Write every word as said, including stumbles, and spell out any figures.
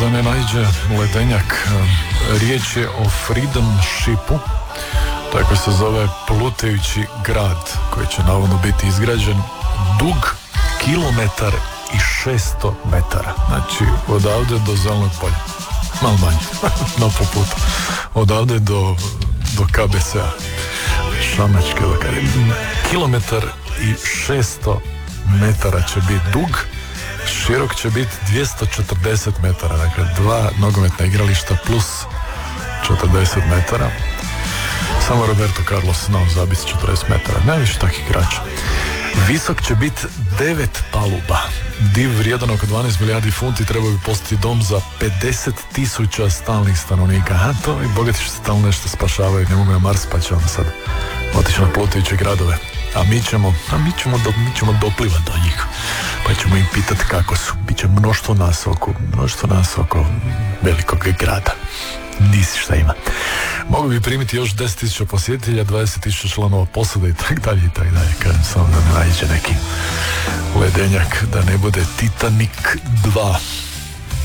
da ne naiđe ledenjak. Riječ je o Freedom Shipu, tako se zove plutajući grad koji će navodno biti izgrađen, dug kilometar i šesto metara. Znači odavde do Zelenog polja, malo manje, no po putu, odavde do, do K B C-a, Šamačke do K B C-a. Kilometar i šesto metara će biti dug, širok će biti dvjesto četrdeset metara, dakle dva nogometna igrališta plus četrdeset metara. Samo Roberto Carlos znao zabiti četrdeset metara, najviše takih igrača. Visok će biti devet paluba. Div vrijedan oko dvanaest milijardi funti, treba bi postati dom za pedeset tisuća stalnih stanovnika. A to i bogati što stalno nešto spašavaju, ne mogu na Mars, pa će onda sad otići na plutajuće gradove. A mi ćemo, a mi ćemo, do, mi ćemo doplivati do njih. Pa ćemo im pitati kako su. Biće mnoštvo nas oko, mnoštvo nas oko velikog grada. Nisi šta ima. Mogu bi primiti još deset tisuća posjetitelja, dvadeset tisuća članova posade i tak dalje i tak dalje. Kažem samo da ne nađe neki ledenjak, da ne bude Titanic dva.